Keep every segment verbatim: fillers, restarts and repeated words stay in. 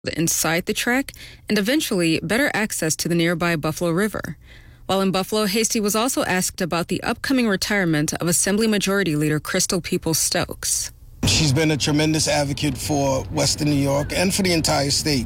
inside the track and eventually better access to the nearby Buffalo River. While in Buffalo, Hastie was also asked about the upcoming retirement of Assembly Majority Leader Crystal Peoples-Stokes. She's been a tremendous advocate for Western New York and for the entire state.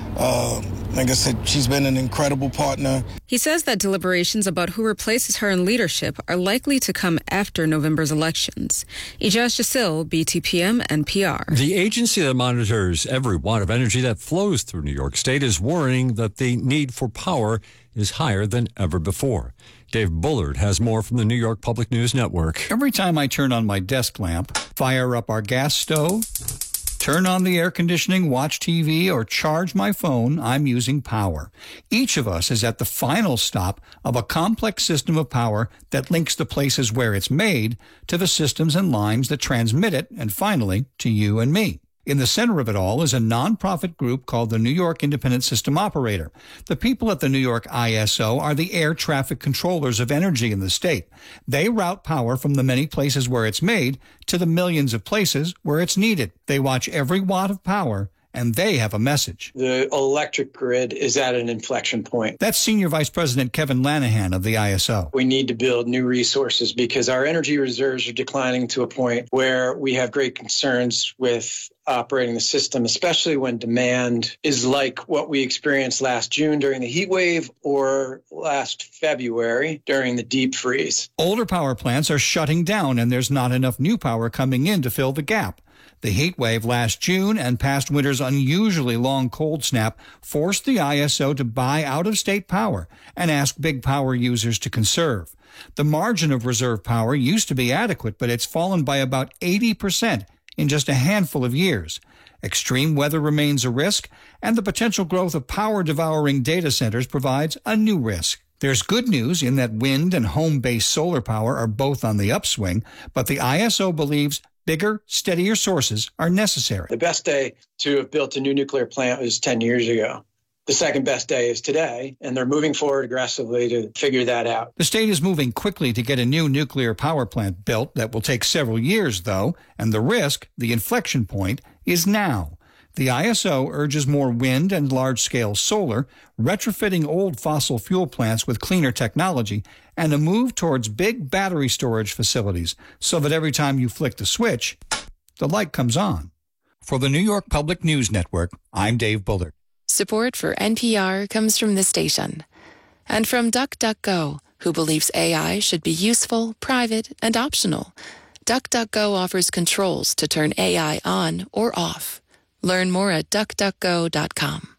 Uh, like I said, she's been an incredible partner. He says that deliberations about who replaces her in leadership are likely to come after November's elections. Ijaz Jasil, B T P M N P R. The agency that monitors every watt of energy that flows through New York State is worrying that the need for power is higher than ever before. Dave Bullard has more from the New York Public News Network. Every time I turn on my desk lamp, fire up our gas stove, turn on the air conditioning, watch T V, or charge my phone, I'm using power. Each of us is at the final stop of a complex system of power that links the places where it's made to the systems and lines that transmit it, and finally, to you and me. In the center of it all is a nonprofit group called the New York Independent System Operator. The people at the New York I S O are the air traffic controllers of energy in the state. They route power from the many places where it's made to the millions of places where it's needed. They watch every watt of power, and they have a message. The electric grid is at an inflection point. That's Senior Vice President Kevin Lanahan of the I S O. We need to build new resources because our energy reserves are declining to a point where we have great concerns with operating the system, especially when demand is like what we experienced last June during the heat wave or last February during the deep freeze. Older power plants are shutting down, and there's not enough new power coming in to fill the gap. The heat wave last June and past winter's unusually long cold snap forced the I S O to buy out-of-state power and ask big power users to conserve. The margin of reserve power used to be adequate, but it's fallen by about eighty percent in just a handful of years. Extreme weather remains a risk, and the potential growth of power-devouring data centers provides a new risk. There's good news in that wind and home-based solar power are both on the upswing, but the I S O believes bigger, steadier sources are necessary. The best day to have built a new nuclear plant was ten years ago. The second best day is today, and they're moving forward aggressively to figure that out. The state is moving quickly to get a new nuclear power plant built. That will take several years, though, and the risk, the inflection point, is now. The I S O urges more wind and large-scale solar, retrofitting old fossil fuel plants with cleaner technology, and a move towards big battery storage facilities so that every time you flick the switch, the light comes on. For the New York Public News Network, I'm Dave Bullard. Support for N P R comes from the station and from DuckDuckGo, who believes A I should be useful, private, and optional. DuckDuckGo offers controls to turn A I on or off. Learn more at duck duck go dot com.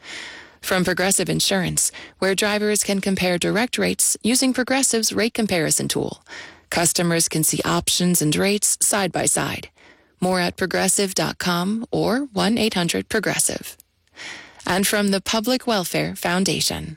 From Progressive Insurance, where drivers can compare direct rates using Progressive's rate comparison tool. Customers can see options and rates side by side. More at progressive dot com or one eight hundred progressive. And from the Public Welfare Foundation.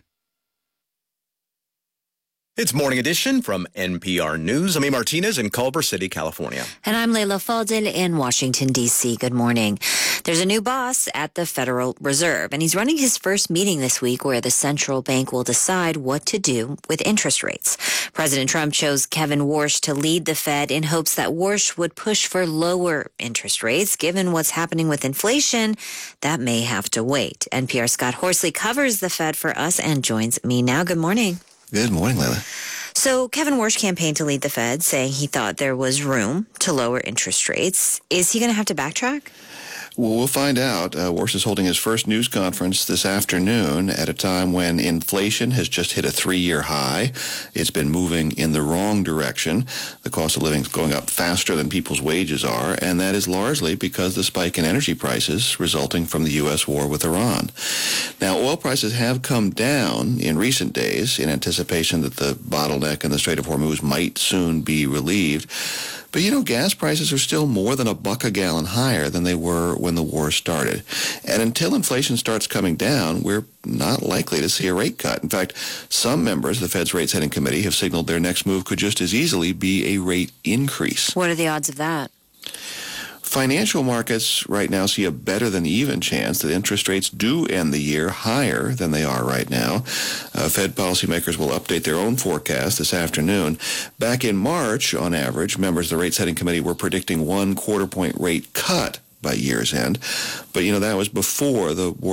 It's Morning Edition from N P R News. I'm A. Martinez in Culver City, California. And I'm Leila Fadel in Washington, D C. Good morning. There's a new boss at the Federal Reserve, and he's running his first meeting this week where the central bank will decide what to do with interest rates. President Trump chose Kevin Warsh to lead the Fed in hopes that Warsh would push for lower interest rates. Given what's happening with inflation, that may have to wait. N P R Scott Horsley covers the Fed for us and joins me now. Good morning. Good morning, Leila. So Kevin Warsh campaigned to lead the Fed, saying he thought there was room to lower interest rates. Is he going to have to backtrack? Well, we'll find out. Uh, Warsh is holding his first news conference this afternoon at a time when inflation has just hit a three-year high. It's been moving in the wrong direction. The cost of living is going up faster than people's wages are, and that is largely because the spike in energy prices resulting from the U S war with Iran. Now, oil prices have come down in recent days in anticipation that the bottleneck in the Strait of Hormuz might soon be relieved. But, you know, gas prices are still more than a buck a gallon higher than they were when the war started. And until inflation starts coming down, we're not likely to see a rate cut. In fact, some members of the Fed's rate-setting committee have signaled their next move could just as easily be a rate increase. What are the odds of that? Financial markets right now see a better than even chance that interest rates do end the year higher than they are right now. Uh, Fed policymakers will update their own forecast this afternoon. Back in March, on average, members of the rate-setting committee were predicting one quarter-point rate cut by year's end. But, you know, that was before the war